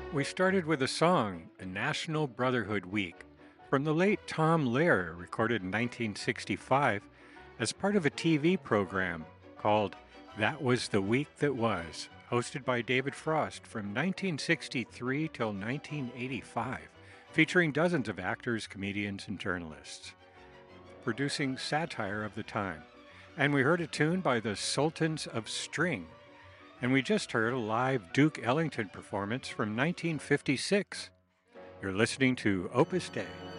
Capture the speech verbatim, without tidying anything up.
We started with a song, A National Brotherhood Week, from the late Tom Lehrer, recorded in nineteen sixty-five as part of a T V program called That Was the Week That Was, hosted by David Frost from nineteen sixty-three till nineteen eighty-five, featuring dozens of actors, comedians, and journalists, producing satire of the time. And we heard a tune by the Sultans of String. And we just heard a live Duke Ellington performance from nineteen fifty-six. You're listening to Opus Dei.